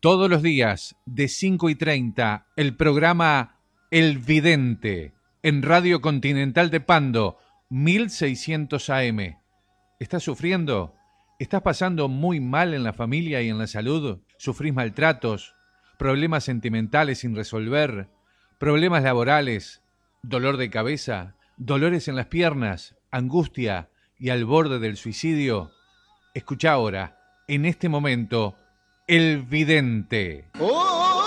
Todos los días de 5:30, el programa El Vidente en Radio Continental de Pando, 1600 AM. ¿Estás sufriendo? ¿Estás pasando muy mal en la familia y en la salud? ¿Sufrís maltratos? ¿Problemas sentimentales sin resolver? ¿Problemas laborales? ¿Dolor de cabeza? ¿Dolores en las piernas? ¿Angustia? ¿Y al borde del suicidio? Escucha ahora, en este momento, El Vidente. ¡Oh!